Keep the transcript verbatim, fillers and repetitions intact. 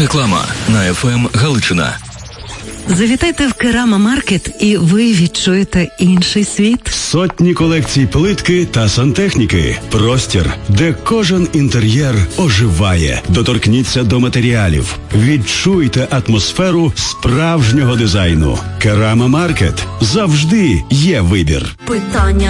Реклама на еф ем Галичина. Завітайте в Керама Маркет і ви відчуєте інший світ. Сотні колекцій плитки та сантехніки. Простір, де кожен інтер'єр оживає. Доторкніться до матеріалів. Відчуйте атмосферу справжнього дизайну. Керама Маркет. Завжди є вибір. Питання